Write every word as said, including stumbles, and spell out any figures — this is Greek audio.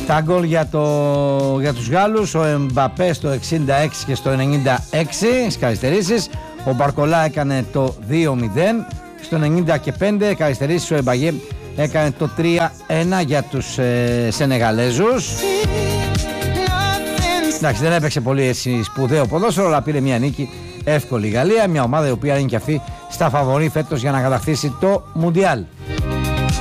Τα γκολ για, το, για τους Γάλλους, ο Εμπαπέ στο εξήντα έξι και στο ενενήντα έξι στις καθυστερήσεις. Ο Μπαρκολά έκανε το δύο μηδέν. Στο ενενήντα πέντε καθυστερήσεις ο Εμπαγέ έκανε το τρία ένα για τους ε, Σενεγαλέζους. Εντάξει, δεν έπαιξε πολύ έτσι σπουδαίο ποδόσφαιρο, αλλά πήρε μια νίκη εύκολη η Γαλλία, μια ομάδα η οποία είναι και αυτή στα φαβορί φέτος για να κατακτήσει το Μουντιάλ.